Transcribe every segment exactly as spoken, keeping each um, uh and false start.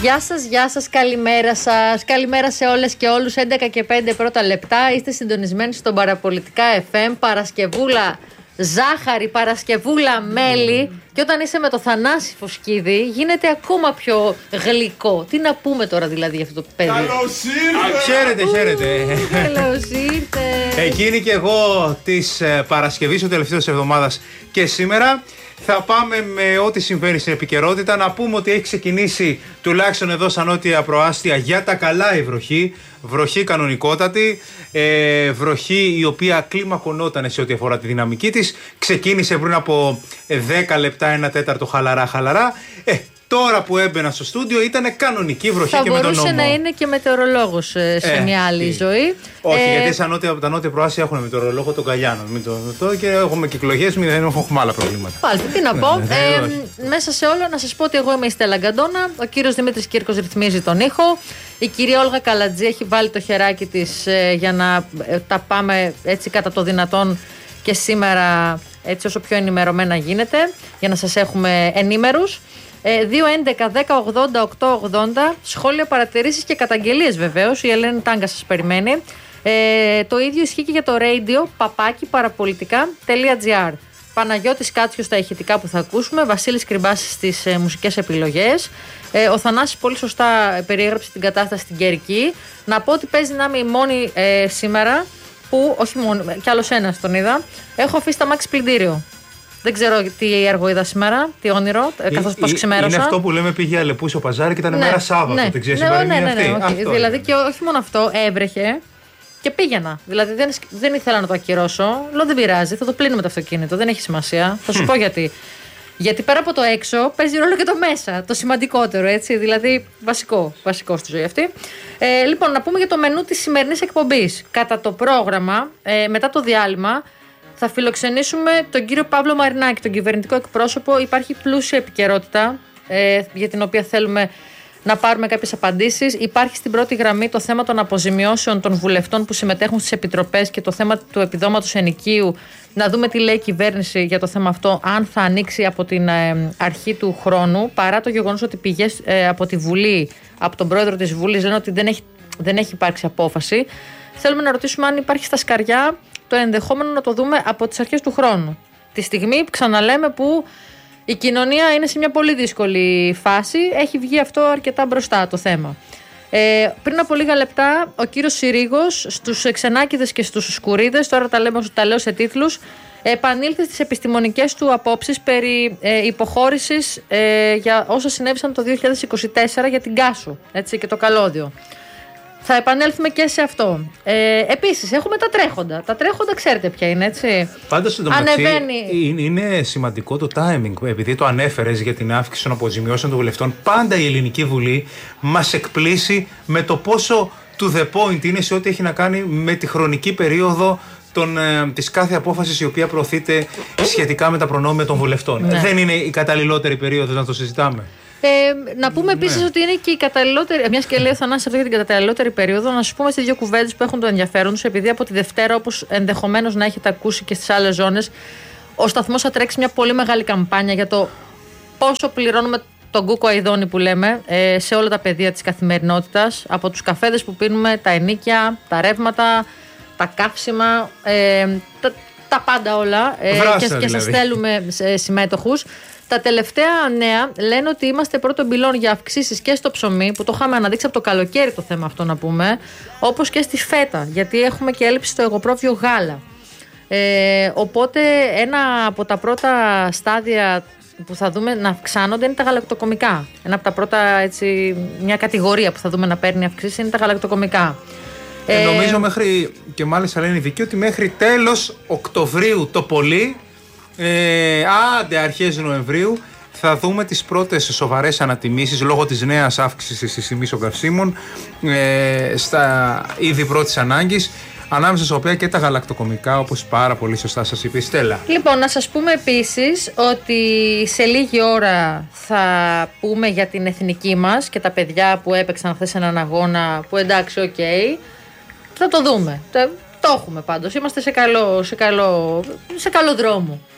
Γεια σας, γεια σας, καλημέρα σας. Καλημέρα σε όλες και όλους. έντεκα και πέντε πρώτα λεπτά. Είστε συντονισμένοι στον Παραπολιτικά εφ εμ. Παρασκευούλα ζάχαρη, Παρασκευούλα μέλι. Και όταν είσαι με το Θανάση Φωσκίδη, γίνεται ακόμα πιο γλυκό. Τι να πούμε τώρα δηλαδή για αυτό το παιδί. Καλώς ήρθε! Χαίρετε, χαίρετε. Καλώς ήρθε. Εκείνη και εγώ της Παρασκευής, ο τελευταίος της εβδομάδας και σήμερα. Θα πάμε με ό,τι συμβαίνει στην επικαιρότητα. Να πούμε ότι έχει ξεκινήσει τουλάχιστον εδώ σαν νότια προάστια για τα καλά η βροχή. Βροχή κανονικότατη. Ε, βροχή η οποία κλιμακωνόταν σε ό,τι αφορά τη δυναμική της. Ξεκίνησε πριν από δέκα λεπτά, ένα τέταρτο χαλαρά χαλαρά. Ε, Τώρα που έμπαινα στο στούντιο ήταν κανονική βροχή θα και με τον νόμο. Θα μπορούσε να είναι και μετεωρολόγος σε ε, μια άλλη τι. ζωή. Όχι, ε, γιατί σαν νότια, τα νότια προάστια έχουν μετεωρολόγο τον Καλιάνο. Το, το, και έχουμε κυκλογές, δεν έχουμε άλλα προβλήματα. Πάλι, τι να πω. Ναι, ε, ε, μέσα σε όλα να σας πω ότι εγώ είμαι η Στέλλα Γκαντόνα. Ο κύριος Δημήτρης Κύρκος ρυθμίζει τον ήχο. Η κυρία Όλγα Καλατζή έχει βάλει το χεράκι της ε, για να ε, τα πάμε έτσι κατά το δυνατόν και σήμερα έτσι όσο πιο ενημερωμένα γίνεται, για να σας έχουμε ενήμερους. δύο έντεκα δέκα ογδόντα οκτώ ογδόντα, σχόλια, παρατηρήσεις και καταγγελίες βεβαίως. Η Ελένη Τάγκα σας περιμένει. Ε, το ίδιο ισχύει και για το radio παπάκι παραπολιτικά.gr. Παναγιώτης Κάτσιος στα ηχητικά που θα ακούσουμε, Βασίλης Κρυμπάς στις ε, μουσικές επιλογές. Ε, ο Θανάσης πολύ σωστά περιέγραψε την κατάσταση στην Κερκή. Να πω ότι παίζει να είμαι η μόνη ε, σήμερα που, όχι μόνο, κι άλλος ένας τον είδα, έχω αφήσει τα μάξι πλυντήριο. Δεν ξέρω τι έργο είδα σήμερα, τι όνειρο, καθώς πώς ξημέρωσα. Είναι αυτό που λέμε πήγε Αλεπούσιο Παζάρι και ήταν ναι, μέρα Σάββατο. Ναι, δεν ξέρεις, ναι, ναι, ναι, ναι, ναι, ναι, okay. Δηλαδή και όχι μόνο αυτό, έβρεχε και πήγαινα. Δηλαδή δεν, δεν ήθελα να το ακυρώσω. Λέω δεν πειράζει, θα το πλύνουμε το αυτοκίνητο, δεν έχει σημασία. Θα σου πω γιατί. Γιατί πέρα από το έξω παίζει ρόλο και το μέσα. Το σημαντικότερο, έτσι. Δηλαδή βασικό, βασικό στη ζωή αυτή. Ε, λοιπόν, να πούμε για το μενού της σημερινής εκπομπής. Κατά το πρόγραμμα, ε, μετά το διάλειμμα, θα φιλοξενήσουμε τον κύριο Παύλο Μαρινάκη, τον κυβερνητικό εκπρόσωπο. Υπάρχει πλούσια επικαιρότητα ε, για την οποία θέλουμε να πάρουμε κάποιες απαντήσεις. Υπάρχει στην πρώτη γραμμή το θέμα των αποζημιώσεων των βουλευτών που συμμετέχουν στις επιτροπές και το θέμα του επιδόματος ενοικίου. Να δούμε τι λέει η κυβέρνηση για το θέμα αυτό, αν θα ανοίξει από την ε, αρχή του χρόνου, παρά το γεγονός ότι πηγές ε, από τη Βουλή, από τον πρόεδρο της Βουλής, λένε ότι δεν έχει, δεν έχει υπάρξει απόφαση. Θέλουμε να ρωτήσουμε αν υπάρχει στα σκαριά το ενδεχόμενο να το δούμε από τις αρχές του χρόνου. Τη στιγμή, ξαναλέμε, που η κοινωνία είναι σε μια πολύ δύσκολη φάση, έχει βγει αυτό αρκετά μπροστά το θέμα. Ε, πριν από λίγα λεπτά, ο κύριος Συρίγος στους Ξενάκηδες και στους Σκουρίδες, τώρα τα, λέμε, τα λέω σε τίτλους, επανήλθε στις επιστημονικές του απόψεις περί ε, υποχώρησης ε, για όσα συνέβησαν το δύο χιλιάδες είκοσι τέσσερα για την Κάσου, έτσι, και το καλώδιο. Θα επανέλθουμε και σε αυτό. Ε, επίσης, έχουμε τα τρέχοντα. Τα τρέχοντα ξέρετε ποια είναι, έτσι. Πάντως, στο Ανεβαίνει... είναι σημαντικό το timing. Επειδή το ανέφερες για την αύξηση των αποζημιώσεων των βουλευτών, πάντα η Ελληνική Βουλή μας εκπλήσει με το πόσο to the point είναι σε ό,τι έχει να κάνει με τη χρονική περίοδο των, ε, της κάθε απόφασης η οποία προωθείται σχετικά με τα προνόμια των βουλευτών. Ναι. Δεν είναι η καταλληλότερη περίοδος να το συζητάμε. Ε, να πούμε επίσης ναι. ότι είναι και η καταλληλότερη. Μια και λέει ο Θανάσης αυτό για την καταλληλότερη περίοδο, να σου πούμε στις δύο κουβέντες που έχουν το ενδιαφέρον τους, επειδή από τη Δευτέρα, όπως ενδεχομένως να έχετε ακούσει και στις άλλες ζώνες, ο σταθμός θα τρέξει μια πολύ μεγάλη καμπάνια για το πόσο πληρώνουμε τον κούκο αηδόνι που λέμε ε, σε όλα τα πεδία της καθημερινότητας, από τους καφέδες που πίνουμε, τα ενοίκια, τα ρεύματα, τα καύσιμα, ε, τα, τα πάντα όλα. Ε, Βράσα, και, δηλαδή. Και σας στέλνουμε ε, συμμέτοχους. Τα τελευταία νέα λένε ότι είμαστε πρώτον πυλών για αυξήσεις και στο ψωμί, που το είχαμε αναδείξει από το καλοκαίρι το θέμα αυτό να πούμε, όπως και στη φέτα, γιατί έχουμε και έλλειψη στο εγωπρόβιο γάλα. Ε, οπότε ένα από τα πρώτα στάδια που θα δούμε να αυξάνονται είναι τα γαλακτοκομικά. Ένα από τα πρώτα, έτσι, μια κατηγορία που θα δούμε να παίρνει αυξήσεις είναι τα γαλακτοκομικά. Ε, ε, νομίζω μέχρι, και μάλιστα λένε οι ειδικοί, ότι μέχρι τέλος Οκτωβρίου το πολύ, Ε, άντε αρχές Νοεμβρίου θα δούμε τις πρώτες σοβαρές ανατιμήσεις λόγω της νέας αύξησης της τιμής των καυσίμων ε, στα είδη πρώτης ανάγκης, ανάμεσα στα οποία και τα γαλακτοκομικά, όπως πάρα πολύ σωστά σας είπε η Στέλλα. Λοιπόν, να σας πούμε επίσης ότι σε λίγη ώρα θα πούμε για την εθνική μας και τα παιδιά που έπαιξαν χθες έναν αγώνα που εντάξει, οκ, okay, θα το δούμε. Το, το έχουμε πάντως, είμαστε σε καλό, σε καλό, σε καλό δρόμο.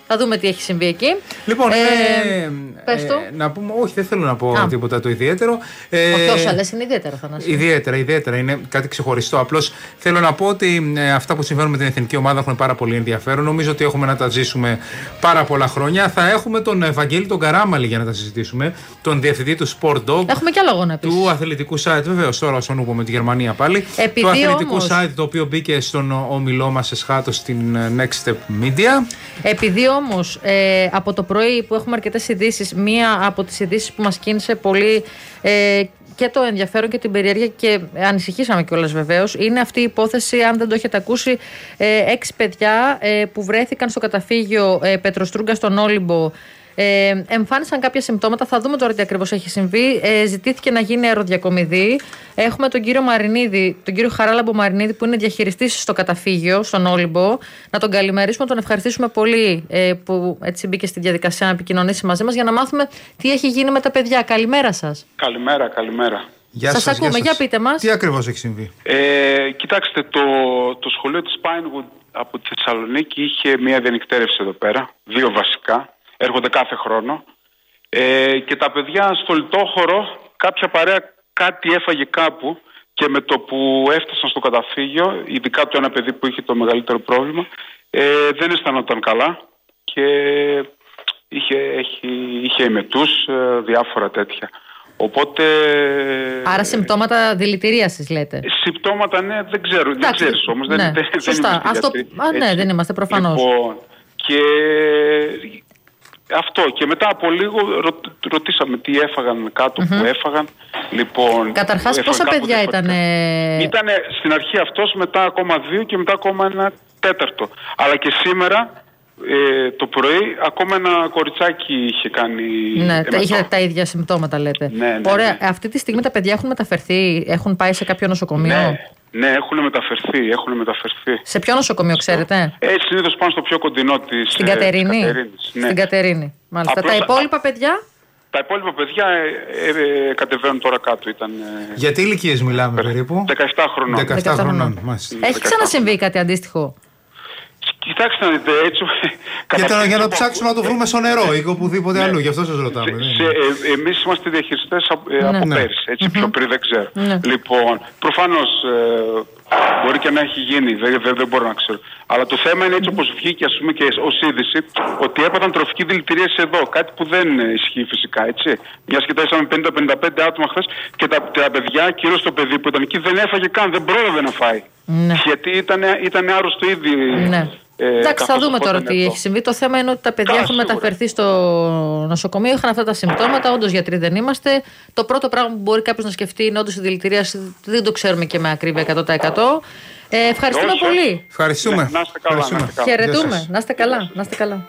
Θα δούμε τι έχει συμβεί εκεί. Λοιπόν, ε, ε, πες το. Ε, να πούμε, όχι, δεν θέλω να πω Α. τίποτα το ιδιαίτερο. Ε, όχι, όσα λες είναι ιδιαίτερα, Θανάση. Ιδιαίτερα, ιδιαίτερα. Είναι κάτι ξεχωριστό. Απλώς θέλω να πω ότι ε, αυτά που συμβαίνουν με την εθνική ομάδα έχουν πάρα πολύ ενδιαφέρον. Νομίζω ότι έχουμε να τα ζήσουμε πάρα πολλά χρόνια. Θα έχουμε τον Ευαγγέλη τον Καράμαλη για να τα συζητήσουμε. Τον διευθυντή του Sport Dog. Έχουμε κι άλλο αγώνα επίσης. Του αθλητικού site, βεβαίως, τώρα όσον ούπο με τη Γερμανία πάλι. Επειδή του αθλητικού όμως, site το οποίο μπήκε στον όμιλό μας εσχάτως στην Next Step Media. Επειδή όμως ε, από το πρωί που έχουμε αρκετές ειδήσεις, μία από τις ειδήσεις που μας κίνησε πολύ ε, και το ενδιαφέρον και την περιέργεια και ανησυχήσαμε κιόλας βεβαίως, είναι αυτή η υπόθεση, αν δεν το έχετε ακούσει, ε, έξι παιδιά ε, που βρέθηκαν στο καταφύγιο ε, Πετροστρούγκα στον Όλυμπο. Ε, εμφάνισαν κάποια συμπτώματα. Θα δούμε τώρα τι ακριβώς έχει συμβεί. Ε, ζητήθηκε να γίνει αεροδιακομιδή. Έχουμε τον κύριο Μαρινίδη, τον κύριο Χαράλαμπο Μαρινίδη, που είναι διαχειριστής στο καταφύγιο, στον Όλυμπο. Να τον καλημερίσουμε, να τον ευχαριστήσουμε πολύ ε, που έτσι μπήκε στη διαδικασία να επικοινωνήσει μαζί μας για να μάθουμε τι έχει γίνει με τα παιδιά. Καλημέρα σας. Καλημέρα, καλημέρα. Γεια σας, σας ακούμε, γεια, για πείτε μας. Τι ακριβώς έχει συμβεί? Ε, κοιτάξτε, το, το σχολείο της Pinewood από τη Θεσσαλονίκη είχε μια διανυκτέρευση εδώ πέρα, δύο βασικά. Έρχονται κάθε χρόνο ε, και τα παιδιά στο λιτόχωρο κάποια παρέα κάτι έφαγε κάπου και με το που έφτασαν στο καταφύγιο, ειδικά το ένα παιδί που είχε το μεγαλύτερο πρόβλημα, ε, δεν αισθανόταν καλά και είχε, είχε, είχε ημετούς, ε, διάφορα τέτοια. Οπότε... Άρα συμπτώματα δηλητηρίασης λέτε? Συμπτώματα ναι, δεν ξέρω, δεν ξέρεις όμως, ναι, δεν, δεν, σωστά. δεν Αυτό, α, ναι, δεν είμαστε προφανώς. Λοιπόν, και... Αυτό και μετά από λίγο ρω, ρωτήσαμε τι έφαγαν κάτω mm-hmm. που έφαγαν. Λοιπόν, καταρχάς πόσα παιδιά ήταν? Ήταν στην αρχή αυτός, μετά ακόμα δύο και μετά ακόμα ένα τέταρτο. Αλλά και σήμερα ε, το πρωί ακόμα ένα κοριτσάκι είχε κάνει... Ναι, τα, είχε τα ίδια συμπτώματα λέτε. Ναι, ναι, ωραία, ναι. Αυτή τη στιγμή τα παιδιά έχουν μεταφερθεί, έχουν πάει σε κάποιο νοσοκομείο? Ναι. Ναι, έχουν μεταφερθεί, έχουν μεταφερθεί. Σε ποιο νοσοκομείο ξέρετε? Ε, συνήθως πάνε στο πιο κοντινό της. Στην Κατερίνη. Της Κατερίνης, ναι. Στην Κατερίνη, μάλιστα. Απλώς, τα υπόλοιπα παιδιά? Τα υπόλοιπα παιδιά ε, ε, κατεβαίνουν τώρα κάτω. Ήταν, ε, για τι ηλικίες μιλάμε περίπου? δεκαεπτά χρονών. δεκαεπτά χρονών, μάλιστα. Έχει ξανασυμβεί κάτι αντίστοιχο? Κοιτάξτε να δείτε έτσι. Για, το, για να ψάξουμε να το βρούμε στο νερό ή οπουδήποτε ναι. αλλού, γι' αυτό σας ρωτάμε. Σε, σε, ε, εμείς είμαστε διαχειριστές από, ε, ναι. από ναι. πέρυσι, έτσι, mm-hmm. πιο πριν δεν ξέρω. Ναι. Λοιπόν, προφανώς ε, μπορεί και να έχει γίνει, δεν, δεν, δεν μπορώ να ξέρω. Αλλά το θέμα είναι έτσι όπως βγήκε ας πούμε και ως είδηση, ότι έπαθαν τροφική δηλητηρίαση εδώ, κάτι που δεν ισχύει φυσικά, έτσι. Μιας και τέσσερα με πενήντα με πενήντα πέντε άτομα χθες και τα, τα παιδιά, κυρίως το παιδί που ήταν εκεί, δεν έφαγε καν, δεν πρόλαβε να φάει. Ναι. Γιατί ήταν, ήταν άρρωστο ήδη. Ναι. Ε, Εντάξει, θα δούμε τώρα τι έχει συμβεί. Το θέμα είναι ότι τα παιδιά Ά, έχουν σίγουρα. μεταφερθεί στο νοσοκομείο, είχαν αυτά τα συμπτώματα. Όντως γιατροί δεν είμαστε. Το πρώτο πράγμα που μπορεί κάποιος να σκεφτεί είναι όντως η δηλητηρίαση. Δεν το ξέρουμε και με ακρίβεια εκατό τοις εκατό. Ε, ευχαριστούμε Όσο. πολύ. Ευχαριστούμε. Ναι, να είστε καλά. Ευχαριστούμε. Να είστε καλά. Χαιρετούμε. Να είστε καλά. Να είστε καλά.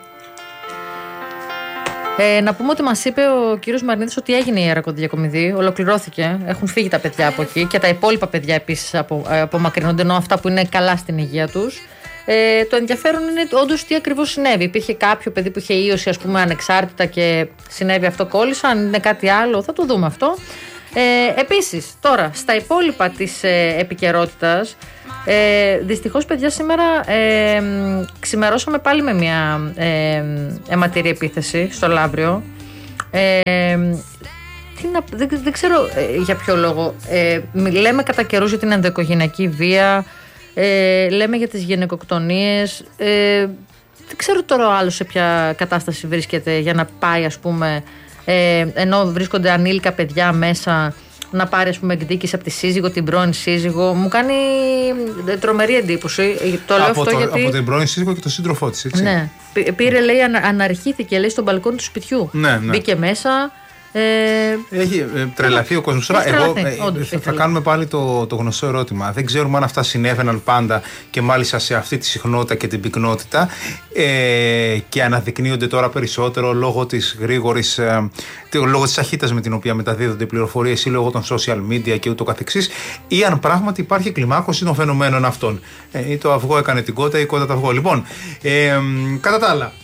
Ε, να πούμε ότι μας είπε ο κύριος Μαρινίδης ότι έγινε η αεροδιακομιδή, ολοκληρώθηκε. Έχουν φύγει τα παιδιά από εκεί και τα υπόλοιπα παιδιά επίσης απο, απομακρύνονται, ενώ αυτά που είναι καλά στην υγεία τους. Ε, το ενδιαφέρον είναι όντως τι ακριβώς συνέβη. Υπήρχε κάποιο παιδί που είχε ίωση, ας πούμε, ανεξάρτητα και συνέβη αυτό, κόλλησα. Αν είναι κάτι άλλο, θα το δούμε αυτό. Ε, επίσης, τώρα, στα υπόλοιπα της ε, επικαιρότητας, ε, δυστυχώς, παιδιά, σήμερα ε, ξημερώσαμε πάλι με μια ε, αιματηρή επίθεση στο Λαύριο. Ε, τι να, δεν, δεν ξέρω ε, για ποιο λόγο. Ε, λέμε κατά καιρούς για την ενδοοικογενειακή βία. Ε, λέμε για τις γυναικοκτονίες. Ε, δεν ξέρω τώρα ο άλλος σε ποια κατάσταση βρίσκεται για να πάει, ας πούμε, ε, ενώ βρίσκονται ανήλικα παιδιά μέσα, να πάρει, ας πούμε, εκδίκηση από τη σύζυγο, την πρώην σύζυγο. Μου κάνει τρομερή εντύπωση. Το λέω από, αυτό το, γιατί... από την πρώην σύζυγο και τον σύντροφό της, έτσι. Ναι. Πήρε, λέει, ανα, αναρχήθηκε, λέει, στο μπαλκόνι του σπιτιού. Ναι, ναι. Μπήκε μέσα. Ε, Έχει ε, τρελαθεί ο κόσμος. Τώρα, εγώ ε, όντως, θα, θα κάνουμε πάλι το, το γνωστό ερώτημα. Δεν ξέρουμε αν αυτά συνέβαιναν πάντα και μάλιστα σε αυτή τη συχνότητα και την πυκνότητα ε, και αναδεικνύονται τώρα περισσότερο λόγω της γρήγορης, ε, λόγω της ταχύτητας με την οποία μεταδίδονται οι πληροφορίες ή λόγω των social media και ούτω καθεξής, ή αν πράγματι υπάρχει κλιμάκωση των φαινομένων αυτών. Ε, ή το αυγό έκανε την κότα ή η κότα το αυγό. Λοιπόν, ε, κατά τα άλλα.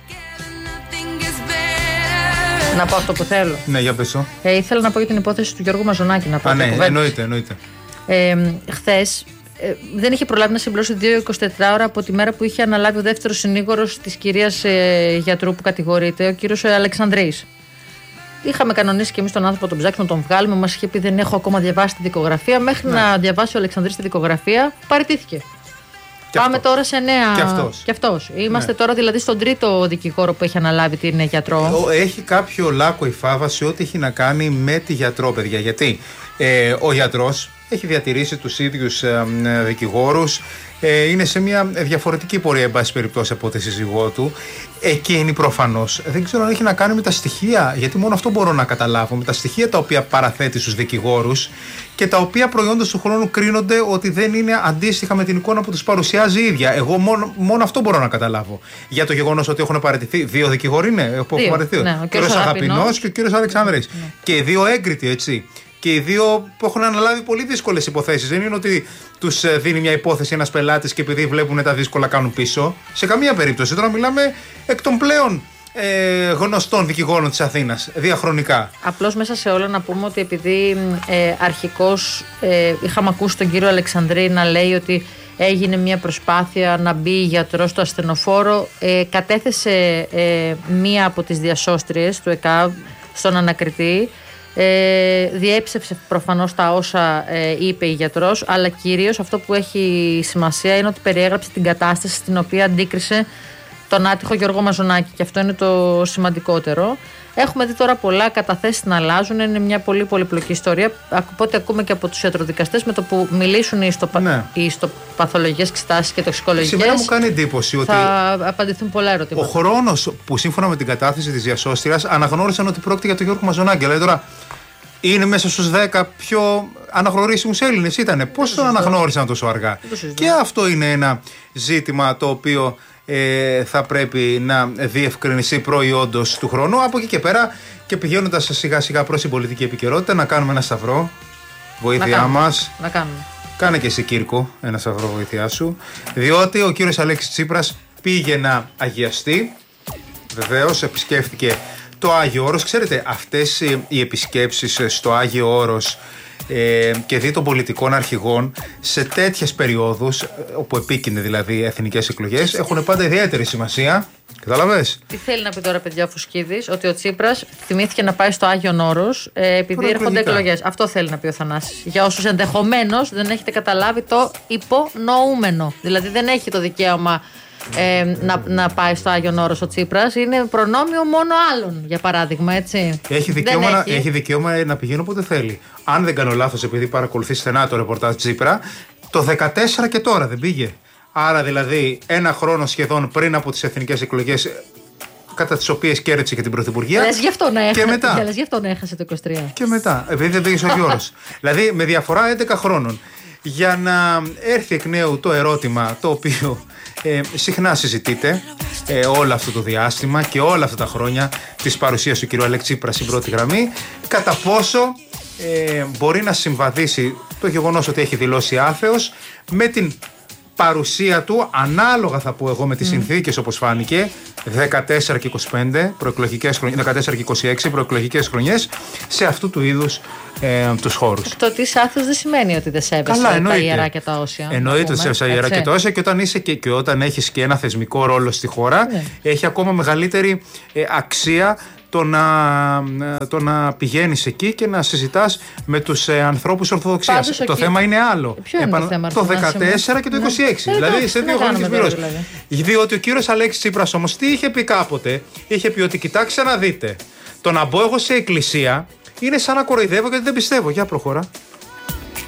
Να πω αυτό που θέλω. Ναι, για πες το. Ε, ήθελα να πω για την υπόθεση του Γιώργου Μαζονάκη. Να πω. Α, ναι, εννοείται, εννοείται. Ε, χθες ε, δεν είχε προλάβει να συμπληρώσει δύο εικοσιτέσσερις ώρα από τη μέρα που είχε αναλάβει ο δεύτερος συνήγορος της κυρίας ε, γιατρού που κατηγορείται, ο κύριος ε, Αλεξανδρής. Είχαμε κανονίσει και εμείς τον άνθρωπο, τον ψάξουμε, τον βγάλουμε. Μας είχε πει: δεν έχω ακόμα διαβάσει τη δικογραφία. Μέχρι ναι. να διαβάσει ο Αλεξανδρής τη δικογραφία, παραιτήθηκε. Και Πάμε αυτός. τώρα σε νέα. Και αυτός. Και αυτός. Είμαστε ναι. τώρα δηλαδή στον τρίτο δικηγόρο που έχει αναλάβει την γιατρό. Έχει κάποιο λάκκο η φάβα σε ό,τι έχει να κάνει με τη γιατρό, παιδιά. Γιατί ε, ο γιατρός έχει διατηρήσει τους ίδιους ε, ε, δικηγόρους. Ε, είναι σε μια διαφορετική πορεία, εν πάση περιπτώσει, από τη σύζυγό του. Εκείνη προφανώς δεν ξέρω αν έχει να κάνει με τα στοιχεία, γιατί μόνο αυτό μπορώ να καταλάβω. Με τα στοιχεία τα οποία παραθέτει στους δικηγόρους και τα οποία προϊόντος του χρόνου κρίνονται ότι δεν είναι αντίστοιχα με την εικόνα που τους παρουσιάζει η ίδια. Εγώ μόνο, μόνο αυτό μπορώ να καταλάβω. Για το γεγονός ότι έχουν παραιτηθεί δύο δικηγόροι, είναι, που έχουν παραιτηθεί. Ναι, ο κύριος Αγαπηνός και ο κύριος Αλεξανδρής. Ναι. Και οι δύο έγκριτοι, έτσι. Και οι δύο που έχουν αναλάβει πολύ δύσκολες υποθέσεις. Δεν είναι ότι τους δίνει μια υπόθεση ένας πελάτης και επειδή βλέπουν τα δύσκολα κάνουν πίσω. Σε καμία περίπτωση. Τώρα μιλάμε εκ των πλέον ε, γνωστών δικηγόρων της Αθήνας, διαχρονικά. Απλώς μέσα σε όλα να πούμε ότι επειδή ε, αρχικώς ε, είχαμε ακούσει τον κύριο Αλεξανδρή να λέει ότι έγινε μια προσπάθεια να μπει γιατρός στο ασθενοφόρο, ε, κατέθεσε ε, μία από τις διασώστριες του ΕΚΑΒ στον ανακριτή. Ε, διέψευσε προφανώς τα όσα ε, είπε η γιατρός, αλλά κυρίως αυτό που έχει σημασία είναι ότι περιέγραψε την κατάσταση στην οποία αντίκρισε τον άτυχο Γιώργο Μαζονάκη, και αυτό είναι το σημαντικότερο. Έχουμε δει τώρα πολλά καταθέσεις να αλλάζουν, είναι μια πολύ πολύπλοκη ιστορία. Οπότε ακούμε και από τους ιατροδικαστές με το που μιλήσουν οι, ιστοπα... ναι. οι ιστοπαθολογικές εξετάσεις και τοξικολογικές. Σήμερα μου κάνει εντύπωση ότι θα απαντηθούν πολλά ερωτήματα. Ο χρόνος που σύμφωνα με την κατάθεση της διασώστριας αναγνώρισαν ότι πρόκειται για τον Γιώργο Μαζονάκη. Δηλαδή τώρα είναι μέσα στους δέκα πιο αναγνωρίσιμους Έλληνες ήτανε. Πώς τον αναγνώρισαν τόσο αργά? Και αυτό είναι ένα ζήτημα το οποίο ε, θα πρέπει να διευκρινιστεί προϊόντος του χρόνου. Από εκεί και πέρα και πηγαίνοντας σιγά σιγά προς την πολιτική επικαιρότητα, να κάνουμε ένα σταυρό. Βοήθειά μας. Να κάνουμε. Κάνε και εσύ, Κύρκο, ένα σταυρό βοήθειά σου. Διότι ο κύριος Αλέξης Τσίπρας πήγε να αγιαστεί. Βεβαίως επισκέφθηκε το Άγιο Όρος. Ξέρετε, αυτές οι επισκέψεις στο Άγιο Όρος ε, και δι των πολιτικών αρχηγών σε τέτοιες περιόδους, όπου επίκυνται δηλαδή εθνικές εκλογές, έχουν πάντα ιδιαίτερη σημασία. Κατάλαβες? Τι θέλει να πει τώρα, παιδιά, ο Φουσκίδης? Ότι ο Τσίπρας θυμήθηκε να πάει στο Άγιο Όρος ε, επειδή έρχονται εκλογές. Αυτό θέλει να πει ο Θανάσης. Για όσους ενδεχομένως δεν έχετε καταλάβει το υπονοούμενο. Δηλαδή δεν έχει το δικαίωμα Ε, να, να πάει στο Άγιον Όρος ο Τσίπρας. Είναι προνόμιο μόνο άλλων, για παράδειγμα, έτσι. Έχει δικαίωμα, να, έχει. έχει δικαίωμα να πηγαίνει όποτε θέλει. Αν δεν κάνω λάθος, επειδή παρακολουθεί στενά το ρεπορτάζ Τσίπρα, το δεκατέσσερα και τώρα δεν πήγε. Άρα δηλαδή ένα χρόνο σχεδόν πριν από τις εθνικές εκλογές, κατά τις οποίες κέρδισε και την Πρωθυπουργία. Λες γι' αυτό να έχασε, και μετά. Λες γι' αυτό να έχασε το είκοσι τρία. Και μετά, επειδή δεν πήγε στο Άγιο Όρος. Δηλαδή με διαφορά έντεκα χρόνων. Για να έρθει εκ νέου το ερώτημα το οποίο ε, συχνά συζητείται ε, όλο αυτό το διάστημα και όλα αυτά τα χρόνια της παρουσίας του κ. Αλέξη Τσίπρα στην πρώτη γραμμή, κατά πόσο ε, μπορεί να συμβαδίσει το γεγονός ότι έχει δηλώσει άθεος με την παρουσία του, ανάλογα θα πω εγώ με τις mm. συνθήκες όπως φάνηκε, δεκατέσσερα και είκοσι πέντε προεκλογικές χρονιές, δεκατέσσερα και είκοσι έξι προεκλογικές χρονιές σε αυτού του είδους ε, τους χώρους. Το ότι είσαι άθεος δεν σημαίνει ότι δεν σέβεσαι τα ιερά και τα όσια. Εννοείται ότι σέβεσαι τα ιερά και τα όσια, και όταν, είσαι και, και όταν έχεις και ένα θεσμικό ρόλο στη χώρα, ναι, έχει ακόμα μεγαλύτερη ε, αξία το να, το να πηγαίνεις εκεί και να συζητάς με τους ε, ανθρώπους Ορθοδοξίας. Πάντως, το θέμα είναι άλλο. Ποιο είναι το θέμα? Το δεκατέσσερα και το είκοσι έξι. Ναι. Δηλαδή σε δύο χρόνια της πυρός. Δηλαδή. Διότι ο κύριος Αλέξης Τσίπρας όμως τι είχε πει κάποτε? Είχε πει ότι κοιτάξτε να δείτε, το να μπω εγώ σε εκκλησία είναι σαν να κοροϊδεύω γιατί δεν πιστεύω. Για προχώρα.